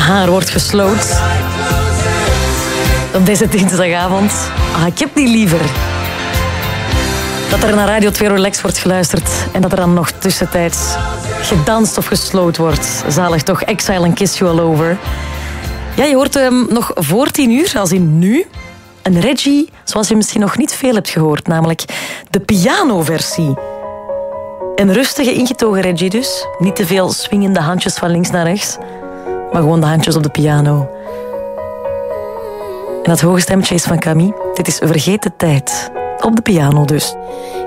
haar wordt gesloopt. Op deze dinsdagavond. Ik heb die liever. Dat er naar Radio 2 Relax wordt geluisterd en dat er dan nog tussentijds gedanst of gesloot wordt. Zalig toch, Exile and Kiss You All Over. Ja, je hoort nog voor 10 uur, als in nu, een Reggie, zoals je misschien nog niet veel hebt gehoord, namelijk de pianoversie. Een rustige, ingetogen Reggie dus. Niet te veel swingende handjes van links naar rechts, maar gewoon de handjes op de piano. En dat hoge stemmetje is van Camille. Dit is Vergeten Tijd. Op de piano dus.